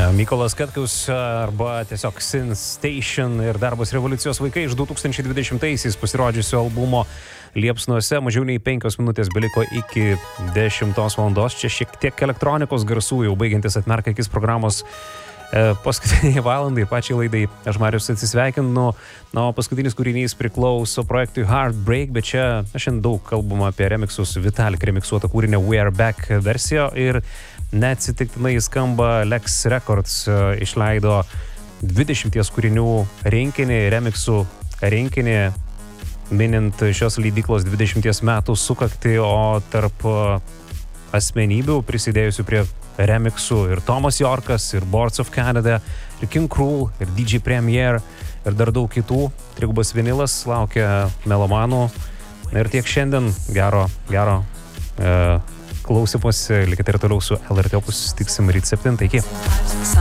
Mykolas Katkus arba tiesiog Sin Station ir Darbas revoliucijos vaikai iš 2020-aisiais pasirodžiusio albumo Liepsnuose. Mažiau nei 5 minutės beliko iki 10 valandos. Čia šiek tiek elektronikos garsų, jau baigiantis Atmerk akis programos paskutiniai valandai, pačiai laidai. Aš Marius atsisveikinu. Na, o paskutinis kūrinys priklauso projektui Heartbreak, bet čia šiandien daug kalbama apie remiksus. Vitalik remiksuotą kūrinį We Are Back versiją ir neatsitiktinai skamba Lex Records išleido 20 kūrinių rinkinį, remiksų rinkinį, minint šios leidyklos 20 metų sukaktį, o tarp asmenybių prisidėjusių prie remiksų ir Tomas Yorkas, ir Boards of Canada, ir King Krul, ir DJ Premier, ir dar daug kitų. Trigubas vinilas laukia melomanų. Ir tiek šiandien. Gero klausymosi. Likite ir toliau su LRT Opus. Susitiksim ryt 7. Iki.